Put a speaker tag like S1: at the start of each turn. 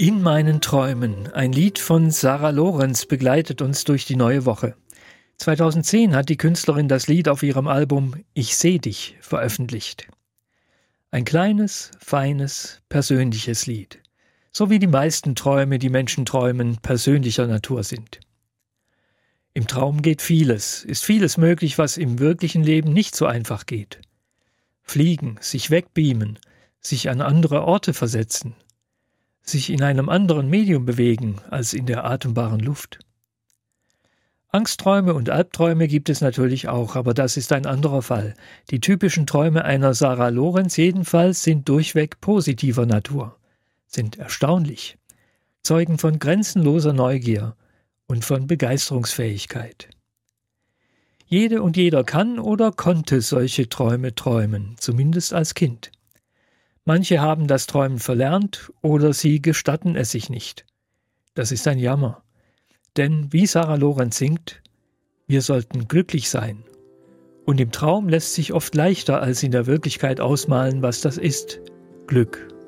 S1: In meinen Träumen, ein Lied von Sarah Lorenz begleitet uns durch die neue Woche. 2010 hat die Künstlerin das Lied auf ihrem Album Ich seh dich veröffentlicht. Ein kleines, feines, persönliches Lied. So wie die meisten Träume, die Menschen träumen, persönlicher Natur sind. Im Traum geht vieles, ist vieles möglich, was im wirklichen Leben nicht so einfach geht. Fliegen, sich wegbeamen, sich an andere Orte versetzen, sich in einem anderen Medium bewegen als in der atembaren Luft. Angstträume und Albträume gibt es natürlich auch, aber das ist ein anderer Fall. Die typischen Träume einer Sarah Lorenz jedenfalls sind durchweg positiver Natur, sind erstaunlich, zeugen von grenzenloser Neugier und von Begeisterungsfähigkeit. Jede und jeder kann oder konnte solche Träume träumen, zumindest als Kind. Manche haben das Träumen verlernt oder sie gestatten es sich nicht. Das ist ein Jammer. Denn wie Sarah Lorenz singt, wir sollten glücklich sein. Und im Traum lässt sich oft leichter als in der Wirklichkeit ausmalen, was das ist. Glück.